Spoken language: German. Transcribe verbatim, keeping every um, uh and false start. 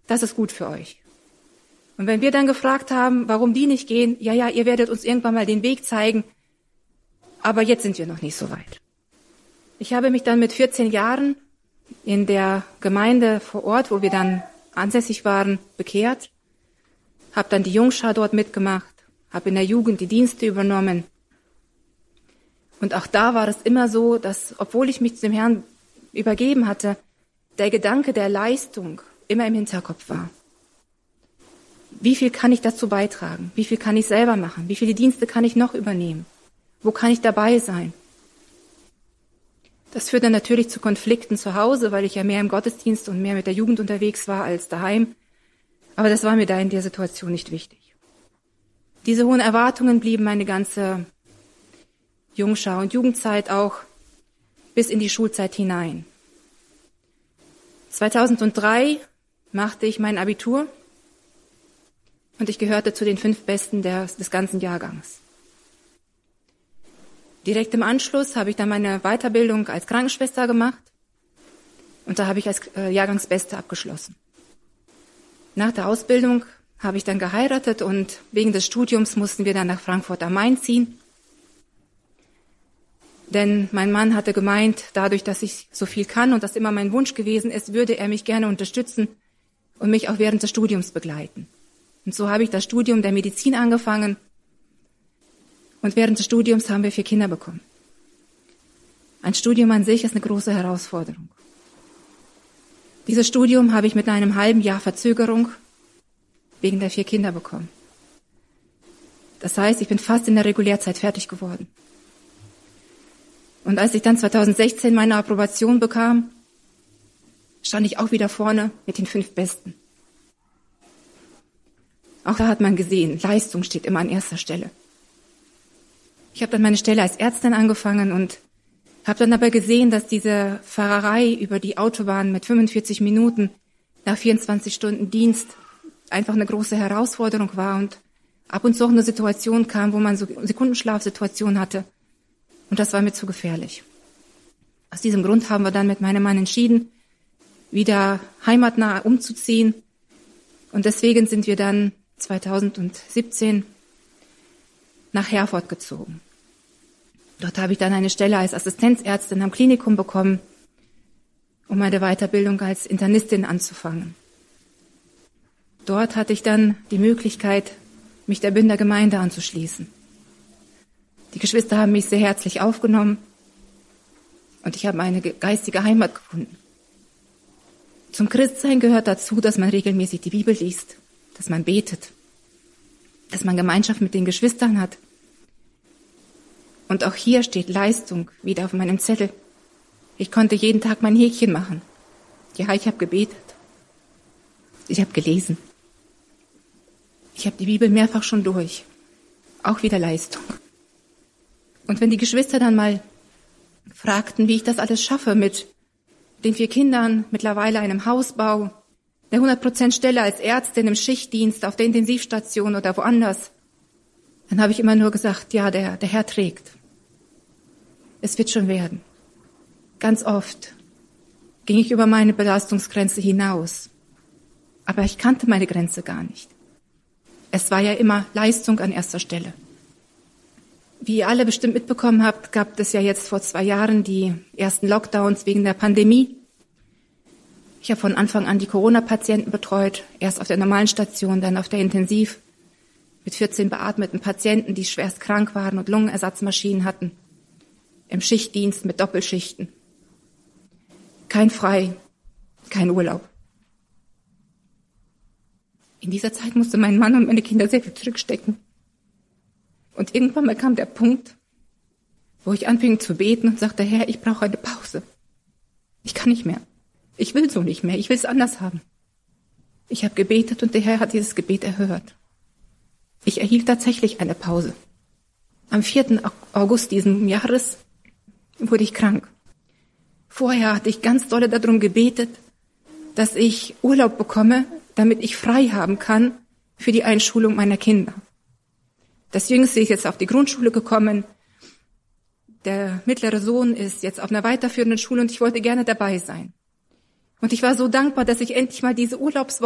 das ist gut für euch. Und wenn wir dann gefragt haben, warum die nicht gehen, ja, ja, ihr werdet uns irgendwann mal den Weg zeigen, aber jetzt sind wir noch nicht so weit. Ich habe mich dann mit vierzehn Jahren in der Gemeinde vor Ort, wo wir dann ansässig waren, bekehrt, habe dann die Jungschar dort mitgemacht, habe in der Jugend die Dienste übernommen. Und auch da war es immer so, dass, obwohl ich mich dem Herrn übergeben hatte, der Gedanke der Leistung immer im Hinterkopf war. Wie viel kann ich dazu beitragen? Wie viel kann ich selber machen? Wie viele Dienste kann ich noch übernehmen? Wo kann ich dabei sein? Das führt dann natürlich zu Konflikten zu Hause, weil ich ja mehr im Gottesdienst und mehr mit der Jugend unterwegs war als daheim. Aber das war mir da in der Situation nicht wichtig. Diese hohen Erwartungen blieben meine ganze Jungschar und Jugendzeit auch bis in die Schulzeit hinein. zweitausenddrei machte ich mein Abitur und ich gehörte zu den fünf Besten des, des ganzen Jahrgangs. Direkt im Anschluss habe ich dann meine Weiterbildung als Krankenschwester gemacht und da habe ich als äh, Jahrgangsbeste abgeschlossen. Nach der Ausbildung habe ich dann geheiratet und wegen des Studiums mussten wir dann nach Frankfurt am Main ziehen. Denn mein Mann hatte gemeint, dadurch, dass ich so viel kann und das immer mein Wunsch gewesen ist, würde er mich gerne unterstützen und mich auch während des Studiums begleiten. Und so habe ich das Studium der Medizin angefangen. Und während des Studiums haben wir vier Kinder bekommen. Ein Studium an sich ist eine große Herausforderung. Dieses Studium habe ich mit einem halben Jahr Verzögerung wegen der vier Kinder bekommen. Das heißt, ich bin fast in der Regulärzeit fertig geworden. Und als ich dann zweitausendsechzehn meine Approbation bekam, stand ich auch wieder vorne mit den fünf Besten. Auch da hat man gesehen, Leistung steht immer an erster Stelle. Ich habe dann meine Stelle als Ärztin angefangen und habe dann aber gesehen, dass diese Fahrerei über die Autobahn mit fünfundvierzig Minuten nach vierundzwanzig Stunden Dienst einfach eine große Herausforderung war und ab und zu auch eine Situation kam, wo man so Sekundenschlafsituationen hatte. Und das war mir zu gefährlich. Aus diesem Grund haben wir dann mit meinem Mann entschieden, wieder heimatnah umzuziehen. Und deswegen sind wir dann zweitausendsiebzehn nach Herford gezogen. Dort habe ich dann eine Stelle als Assistenzärztin am Klinikum bekommen, um meine Weiterbildung als Internistin anzufangen. Dort hatte ich dann die Möglichkeit, mich der Bünder Gemeinde anzuschließen. Die Geschwister haben mich sehr herzlich aufgenommen und ich habe eine geistige Heimat gefunden. Zum Christsein gehört dazu, dass man regelmäßig die Bibel liest, dass man betet, dass man Gemeinschaft mit den Geschwistern hat. Und auch hier steht Leistung wieder auf meinem Zettel. Ich konnte jeden Tag mein Häkchen machen. Ja, ich habe gebetet. Ich habe gelesen. Ich habe die Bibel mehrfach schon durch. Auch wieder Leistung. Und wenn die Geschwister dann mal fragten, wie ich das alles schaffe mit den vier Kindern, mittlerweile einem Hausbau, der hundert Prozent Stelle als Ärztin im Schichtdienst auf der Intensivstation oder woanders, dann habe ich immer nur gesagt, ja, der, der Herr trägt. Es wird schon werden. Ganz oft ging ich über meine Belastungsgrenze hinaus. Aber ich kannte meine Grenze gar nicht. Es war ja immer Leistung an erster Stelle. Wie ihr alle bestimmt mitbekommen habt, gab es ja jetzt vor zwei Jahren die ersten Lockdowns wegen der Pandemie. Ich habe von Anfang an die Corona-Patienten betreut, erst auf der normalen Station, dann auf der Intensiv, mit vierzehn beatmeten Patienten, die schwerst krank waren und Lungenersatzmaschinen hatten, im Schichtdienst mit Doppelschichten. Kein Frei, kein Urlaub. In dieser Zeit musste mein Mann und meine Kinder sehr viel zurückstecken. Und irgendwann mal kam der Punkt, wo ich anfing zu beten und sagte, Herr, ich brauche eine Pause. Ich kann nicht mehr. Ich will so nicht mehr. Ich will es anders haben. Ich habe gebetet und der Herr hat dieses Gebet erhört. Ich erhielt tatsächlich eine Pause. Am vierten August diesen Jahres wurde ich krank. Vorher hatte ich ganz dolle darum gebetet, dass ich Urlaub bekomme, damit ich frei haben kann für die Einschulung meiner Kinder. Das Jüngste ist jetzt auf die Grundschule gekommen. Der mittlere Sohn ist jetzt auf einer weiterführenden Schule und ich wollte gerne dabei sein. Und ich war so dankbar, dass ich endlich mal diese Urlaubswoche